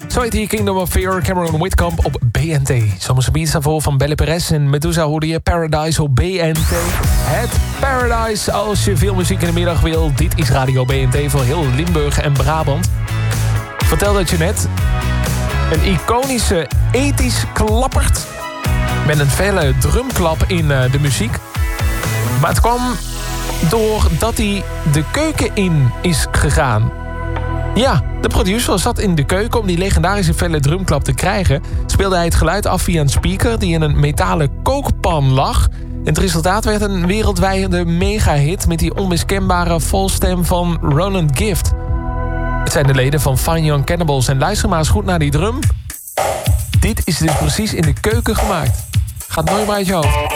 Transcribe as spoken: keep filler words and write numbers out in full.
Zo heet hier Kingdom of Fear, Cameron Whitcomb op B N T. Sommige beats daarvoor van Belle Perez en Medusa hoorde je Paradise op B N T. Het Paradise, als je veel muziek in de middag wil. Dit is Radio B N T voor heel Limburg en Brabant. Ik vertelde het je net. Een iconische ethisch klappert. Met een felle drumklap in uh, de muziek. Maar het kwam doordat hij de keuken in is gegaan. Ja, de producer zat in de keuken om die legendarische felle drumklap te krijgen. Speelde hij het geluid af via een speaker die in een metalen kookpan lag. En het resultaat werd een wereldwijde megahit met die onmiskenbare volstem van Roland Gift. Het zijn de leden van Fine Young Cannibals en luister maar eens goed naar die drum. Dit is dus precies in de keuken gemaakt. Gaat nooit meer uit je hoofd.